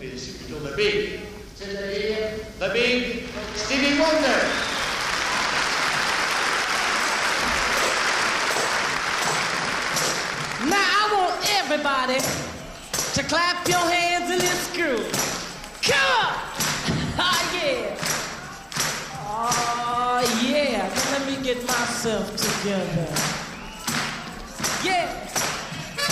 et c'est plutôt the big. C'est-à-dire the big Stevie Wonder. Now I want everybody to clap your hands in this groove. Come on! Oh yeah! Oh yeah! Now let me get myself together. Yeah!